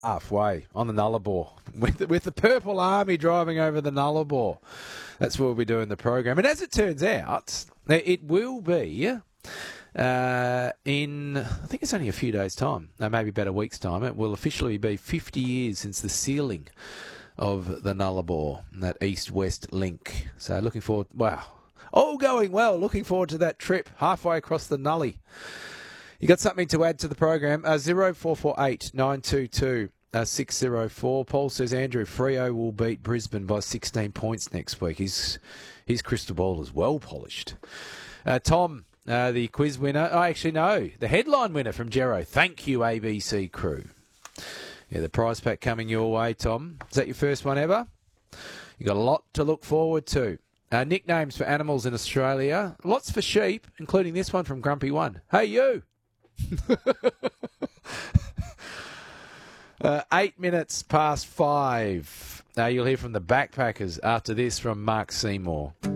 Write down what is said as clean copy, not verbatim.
halfway on the Nullarbor with the Purple Army driving over the Nullarbor. That's where we'll be doing the program. And as it turns out, it will be in, I think it's only a few days' time, maybe about a week's time. It will officially be 50 years since the sealing of the Nullarbor, that east-west link. So looking forward, wow, all going well. Looking forward to that trip halfway across the Nully. You got something to add to the program? 0448 922 604. Paul says Andrew Freo will beat Brisbane by 16 points next week. His crystal ball is well polished. Tom, the quiz winner. Oh, actually, no. The headline winner from Gero. Thank you, ABC crew. Yeah, the prize pack coming your way, Tom. Is that your first one ever? You got a lot to look forward to. Nicknames for animals in Australia. Lots for sheep, including this one from Grumpy One. Hey, you! 8 minutes past 5. You'll hear from the Backpackers after this from Mark Seymour.